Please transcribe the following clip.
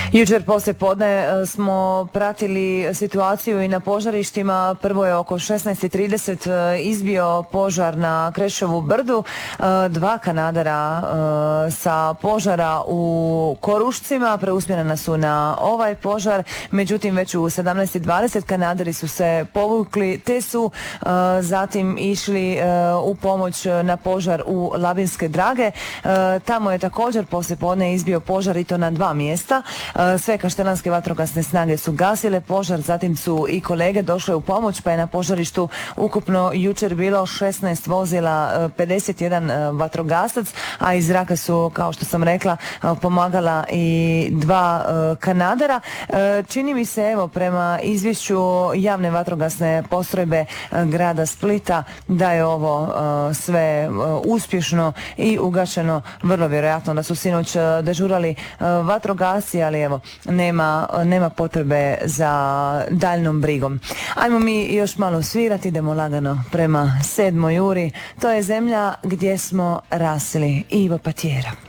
Jučer poslije podne smo pratili situaciju i na požarištima. Prvo je oko 16:30 izbio požar na Krešovu brdu. Dva kanadera sa požara u Korušcima preusmjerena su na ovaj požar. Međutim, već u 17:20 kanaderi su se povukli te su zatim išli u pomoć na požar u Labinske Drage. Tamo je također poslije podne izbio požar i to na dva mjesta. Sve kaštelanske vatrogasne snage su gasile požar, zatim su i kolege došle u pomoć, pa je na požarištu ukupno jučer bilo 16 vozila, 51 vatrogasac, a iz zraka su, kao što sam rekla, pomagala i dva kanadera. Čini mi se, evo, prema izvješću javne vatrogasne postrojbe grada Splita, da je ovo sve uspješno i ugašeno. Vrlo vjerojatno da su sinoć dežurali vatrogasci, ali evo, nema potrebe za daljnom brigom. Ajmo mi još malo svirati, idemo lagano prema 7. uri. To je zemlja gdje smo rasli. Ivo Patjera.